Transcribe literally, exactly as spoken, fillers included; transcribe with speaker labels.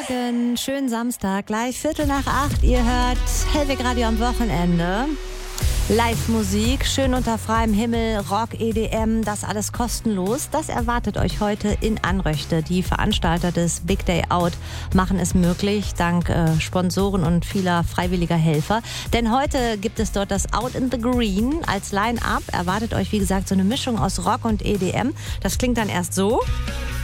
Speaker 1: Morgen, schönen Samstag, gleich Viertel nach acht. Ihr hört Hellweg Radio am Wochenende. Live-Musik, schön unter freiem Himmel, Rock, E D M, das alles kostenlos. Das erwartet euch heute in Anröchte. Die Veranstalter des Big Day Out machen es möglich, dank äh, Sponsoren und vieler freiwilliger Helfer. Denn heute gibt es dort das Out in the Green als Line-Up. Erwartet euch, wie gesagt, so eine Mischung aus Rock und E D M. Das klingt dann erst so.